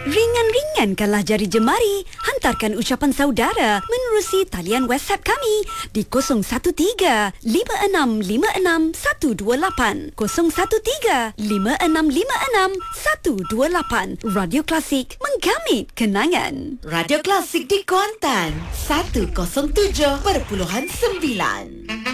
Ringan-ringankanlah jari jemari. Hantarkan ucapan saudara menerusi talian WhatsApp kami di 013-5656-128. 013-5656-128. Radio Klasik, menggamit kenangan. Radio Klasik di Kuantan 107.9.